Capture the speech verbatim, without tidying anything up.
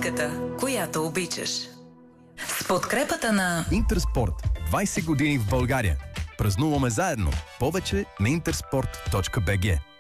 музиката, която обичаш. С подкрепата на Интерспорт. двайсет години в България. Празнуваме заедно. Повече на интерспорт точка бг.